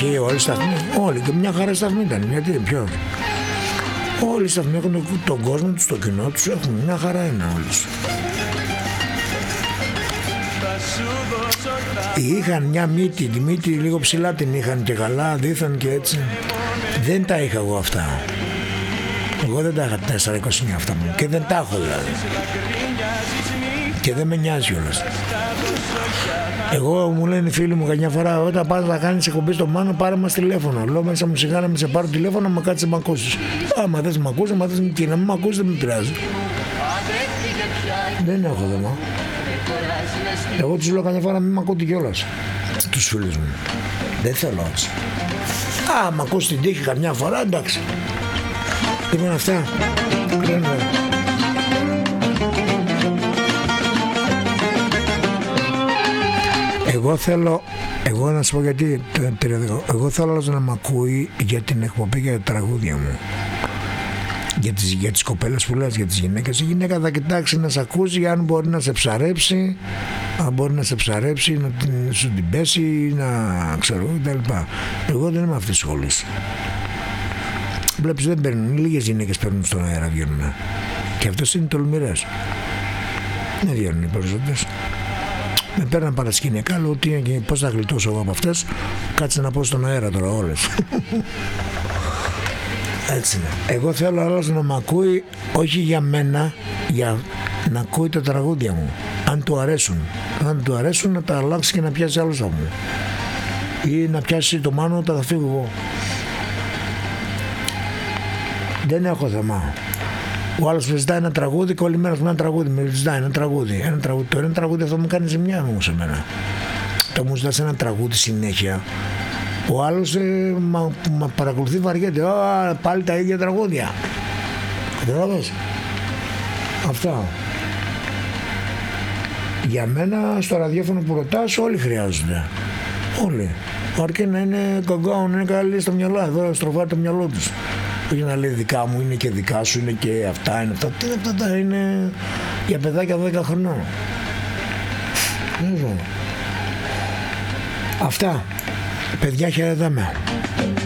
Ισχύει όλοι οι σταθμοί. Όλοι και μια χαρά σταθμοί ήταν. Γιατί ποιο. Όλοι οι σταθμοί έχουν τον κόσμο τους, το κοινό τους. Έχουν μια χαρά είναι όλοι. Είχαν μια μύτη, τη μύτη λίγο ψηλά την είχαν και καλά, δίθαν και έτσι. Δεν τα είχα εγώ αυτά. Εγώ δεν τα είχα 4-29 αυτά μου και δεν τα έχω δηλαδή. Και δεν με νοιάζει όλας. Εγώ μου λένε οι φίλοι μου καμιά φορά, όταν πας να κάνεις εκπομπή στο Μάνο, πάρε μας τηλέφωνο. Λέω μέσα μου σιγά να με σε πάρω τηλέφωνο, να με κάτσεις να μ' ακούσεις. Άμα θες να μ' ακούσεις, άμα θες να μην μ' ακούσεις, δεν με πειράζει. Δεν έχω θέμα. Εγώ τους λέω καμιά φορά μην μ' ακούτε κιόλας. Τους φίλους μου. Δεν θέλω έτσι. Μ' ακούσεις την τύχη καμιά φορά, εντάξει. Λοιπόν αυτά. Εγώ να σου πω γιατί εγώ θέλω άλλος να μ' ακούει για την εκπομπή, για τα τραγούδια μου. Για τις κοπέλες που λες, για τις γυναίκες. Η γυναίκα θα κοιτάξει να σε ακούσει αν μπορεί να σε ψαρέψει, να σου την πέσει, να ξέρω κτλ. Εγώ δεν είμαι αυτής της σχολής. Βλέπεις δεν παίρνουν, λίγες γυναίκες παίρνουν στον αέρα, βγαίνουν. Και αυτές είναι τολμηρές. Δεν βγαίνουν οι περισσότερες. Με παίρναν παρασκηνιακά, λέω πώς θα γλιτώσω εγώ από αυτές. Κάτσε να πω στον αέρα τώρα όλες. Έτσι είναι. Εγώ θέλω άλλος να μ' ακούει, όχι για μένα, για να ακούει τα τραγούδια μου. Αν του αρέσουν. Αν του αρέσουν να τα αλλάξει και να πιάσει άλλο σταθμό. Ή να πιάσει το Μάνο όταν θα φύγω εγώ. Δεν έχω θέμα. Ο άλλος μου ζητάει ένα τραγούδι και όλη μέρα μου ένα τραγούδι. Με ζητάει ένα τραγούδι. Το ένα τραγούδι αυτό μου κάνει ζημιά μου σε μένα. Το μου ζητάς ένα τραγούδι συνέχεια. Ο άλλος μα παρακολουθεί βαριέται. Πάλι τα ίδια τραγούδια. Καταλάβες. Αυτά. Για μένα στο ραδιόφωνο που ρωτάς όλοι χρειάζονται. Όλοι. Αρκεί να είναι κογκάου, να είναι καλή στο μυαλό. Εδώ στροφάει το μυαλό τους. Όχι να λέει δικά μου είναι και δικά σου είναι και αυτά είναι αυτά. Τι αυτά είναι για παιδάκια 10 χρονών. Αυτά. Παιδιά χαιρετάμε.